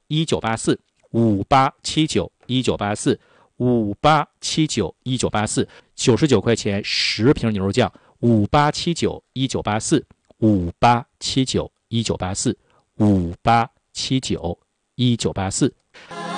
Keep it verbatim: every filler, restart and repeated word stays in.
一九八四，五八七九一九八四，五八七九一九八四，九十九块钱十瓶牛肉酱，五八七九一九八四，五八七九一九八四，五八七九一九八四。